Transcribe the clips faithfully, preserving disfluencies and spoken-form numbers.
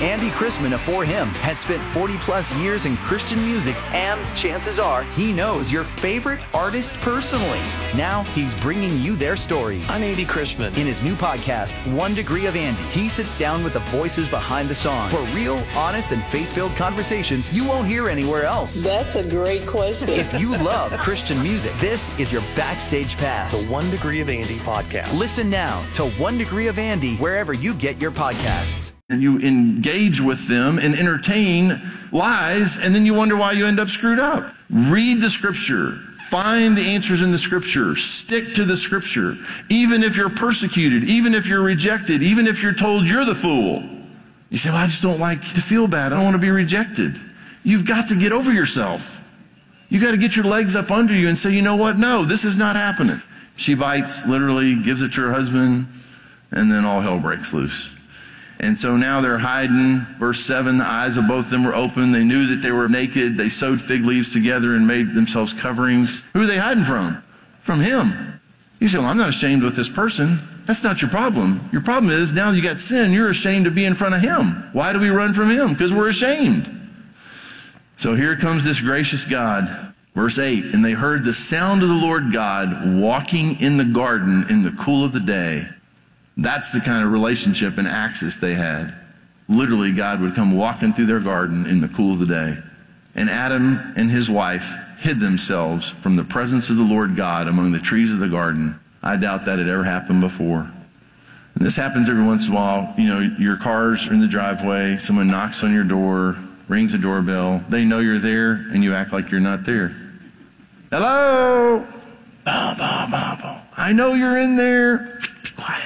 Andy Chrisman of For Him has spent forty plus years in Christian music, and chances are he knows your favorite artist personally. Now he's bringing you their stories. I'm Andy Chrisman. In his new podcast, One Degree of Andy, he sits down with the voices behind the songs for real, honest, and faith-filled conversations you won't hear anywhere else. That's a great question. If you love Christian music, this is your backstage pass. The One Degree of Andy podcast. Listen now to One Degree of Andy wherever you get your podcasts. And you engage with them and entertain lies, and then you wonder why you end up screwed up. Read the scripture. Find the answers in the scripture. Stick to the scripture. Even if you're persecuted, even if you're rejected, even if you're told you're the fool. You say, well, I just don't like to feel bad. I don't want to be rejected. You've got to get over yourself. You got to get your legs up under you and say, you know what? No, this is not happening. She bites, literally gives it to her husband, and then all hell breaks loose. And so now they're hiding. Verse seven, the eyes of both of them were open. They knew that they were naked. They sewed fig leaves together and made themselves coverings. Who are they hiding from? From him. You say, well, I'm not ashamed with this person. That's not your problem. Your problem is now you got sin. You're ashamed to be in front of him. Why do we run from him? Because we're ashamed. So here comes this gracious God. Verse eight, and they heard the sound of the Lord God walking in the garden in the cool of the day. That's the kind of relationship and access they had. Literally, God would come walking through their garden in the cool of the day. And Adam and his wife hid themselves from the presence of the Lord God among the trees of the garden. I doubt that had ever happened before. And this happens every once in a while. You know, your car's in the driveway, someone knocks on your door, rings a doorbell. They know you're there, and you act like you're not there. Hello? Bah, bah, bah, bah. I know you're in there. Be quiet.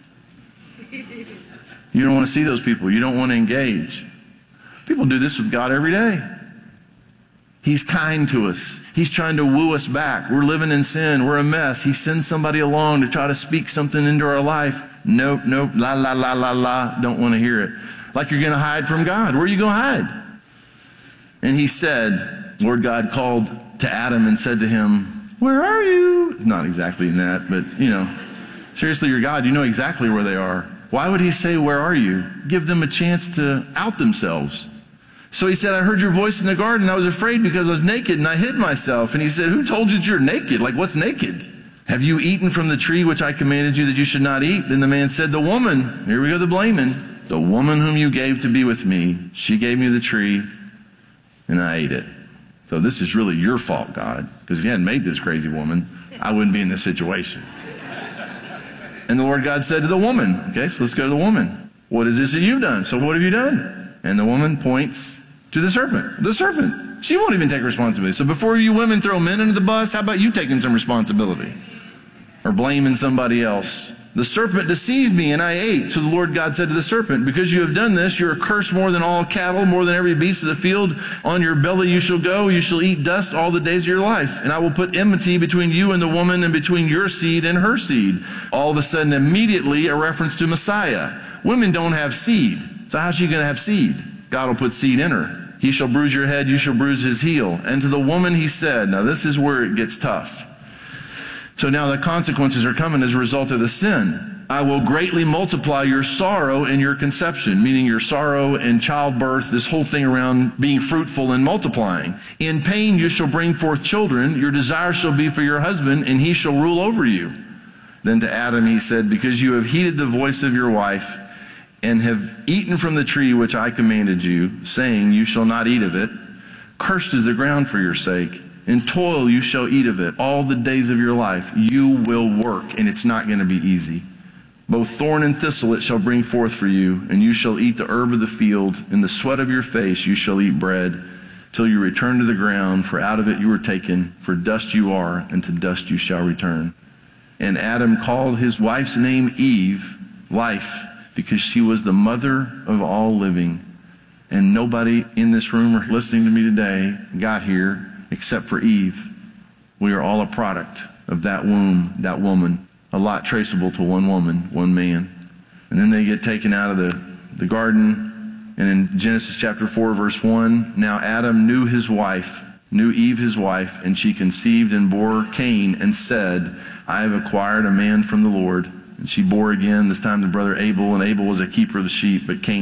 You don't want to see those people. You don't want to engage. People do this with God every day. He's kind to us. He's trying to woo us back. We're living in sin. We're a mess. He sends somebody along to try to speak something into our life. Nope, nope, la, la, la, la, la. Don't want to hear it. Like you're going to hide from God. Where are you going to hide? And he said, Lord God called to Adam and said to him, where are you? Not exactly in that, but, you know, seriously, you're God. You know exactly where they are. Why would he say, where are you? Give them a chance to out themselves. So he said, I heard your voice in the garden. I was afraid because I was naked and I hid myself. And he said, who told you that you're naked? Like, what's naked? Have you eaten from the tree which I commanded you that you should not eat? Then the man said, the woman, here we go, the blaming. The woman whom you gave to be with me, she gave me the tree and I ate it. So this is really your fault, God. Because if you hadn't made this crazy woman, I wouldn't be in this situation. And the Lord God said to the woman, okay, so let's go to the woman. What is this that you've done? So what have you done? And the woman points to the serpent. The serpent. She won't even take responsibility. So before you women throw men under the bus, how about you taking some responsibility? Or blaming somebody else? The serpent deceived me and I ate. So the Lord God said to the serpent, because you have done this, you're accursed more than all cattle, more than every beast of the field. On your belly you shall go. You shall eat dust all the days of your life. And I will put enmity between you and the woman and between your seed and her seed. All of a sudden, immediately, a reference to Messiah. Women don't have seed. So how's she going to have seed? God will put seed in her. He shall bruise your head, you shall bruise his heel. And to the woman he said, now this is where it gets tough. So now the consequences are coming as a result of the sin. I will greatly multiply your sorrow and your conception, meaning your sorrow and childbirth, this whole thing around being fruitful and multiplying. In pain you shall bring forth children. Your desire shall be for your husband, and he shall rule over you. Then to Adam he said, because you have heeded the voice of your wife and have eaten from the tree which I commanded you, saying, you shall not eat of it. Cursed is the ground for your sake. In toil you shall eat of it all the days of your life. You will work, and it's not going to be easy. Both thorn and thistle it shall bring forth for you, and you shall eat the herb of the field. In the sweat of your face you shall eat bread, till you return to the ground, for out of it you were taken. For dust you are, and to dust you shall return. And Adam called his wife's name Eve, life, because she was the mother of all living. And nobody in this room or listening to me today got here except for Eve. We are all a product of that womb, that woman, a lot traceable to one woman, one man. And then they get taken out of the, the garden. And in Genesis chapter four, verse one, now Adam knew his wife, knew Eve his wife, and she conceived and bore Cain and said, I have acquired a man from the Lord. And she bore again, this time the brother Abel, and Abel was a keeper of the sheep, but Cain